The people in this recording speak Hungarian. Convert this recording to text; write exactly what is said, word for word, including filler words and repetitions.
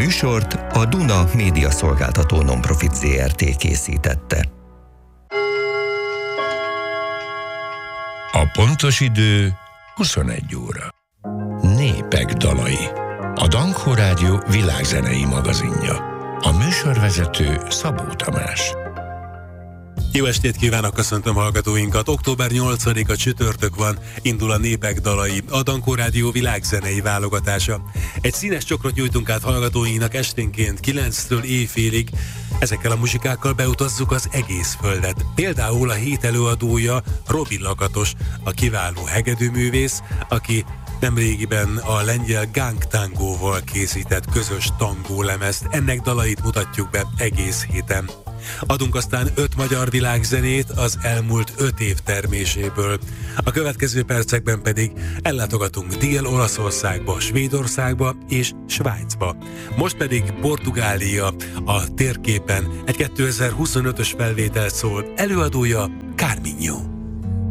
műsort a Duna Média Szolgáltató Nonprofit zé er té készítette. A pontos idő huszonegy óra. Népek dalai. A Dankó Rádió világzenei magazinja. A műsorvezető Szabó Tamás. Jó estét kívánok, köszöntöm hallgatóinkat! október nyolcadika csütörtök van, indul a Népek dalai, a Dankó Rádió világzenei válogatása. Egy színes csokrot nyújtunk át hallgatóinknak esténként kilenctől éjfélig. Ezekkel a muzsikákkal beutazzuk az egész földet. Például a hét előadója Robi Lakatos, a kiváló hegedűművész, aki nemrégiben a lengyel Gang Tangóval készített közös tangó lemezt. Ennek dalait mutatjuk be egész héten. Adunk aztán öt magyar világzenét az elmúlt öt év terméséből. A következő percekben pedig ellátogatunk Dél-Olaszországba, Svédországba és Svájcba. Most pedig Portugália a térképen egy kétezer-huszonötös felvétel szól, előadója Carminho.